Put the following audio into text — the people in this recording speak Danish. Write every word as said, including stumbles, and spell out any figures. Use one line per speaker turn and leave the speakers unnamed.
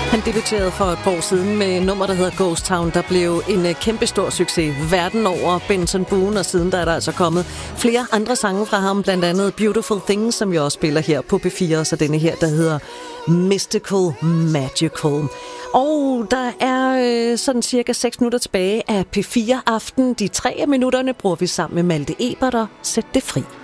Han debuterede for et par år siden med et nummer, der hedder Ghost Town, der blev en kæmpestor succes verden over. Benson Boone, og siden der er der altså kommet flere andre sange fra ham, blandt andet Beautiful Things, som jeg også spiller her på P fire, så denne her, der hedder Mystical Magical. Og der er øh, sådan cirka seks minutter tilbage af P fire Aften. De tre af minutterne bruger vi sammen med Malte Ebert og Sæt det fri.